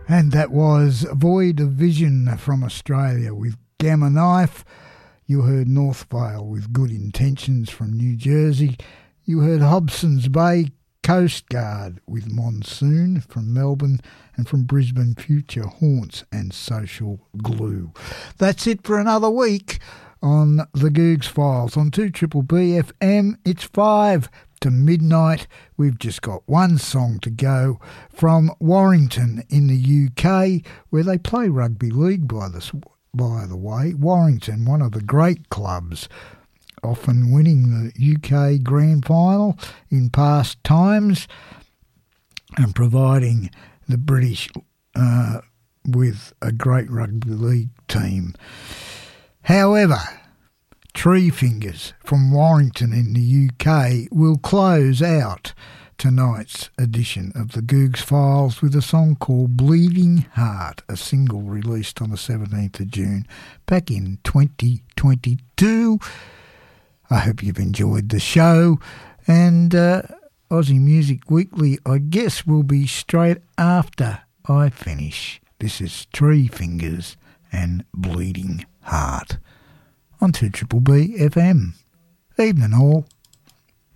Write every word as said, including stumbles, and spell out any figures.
And that was Void of Vision from Australia with Gamma Knife. You heard North Vale with Good Intentions from New Jersey. You heard Hobson's Bay Coast Guard with Monsoon from Melbourne, and from Brisbane, Future Haunts and Social Glue. That's it for another week on the Googs Files on two B B F M. It's five to midnight. We've just got one song to go from Warrington in the U K, where they play rugby league, by the, by the way. Warrington, one of the great clubs, often winning the U K Grand Final in past times and providing the British uh, with a great rugby league team. However, Tree Fingers from Warrington in the U K will close out tonight's edition of the Googs Files with a song called Bleeding Heart, a single released on the seventeenth of June back in twenty twenty-two. I hope you've enjoyed the show, and uh, Aussie Music Weekly, I guess, will be straight after I finish. This is Tree Fingers and Bleeding Heart on two B B B F M. Evening all.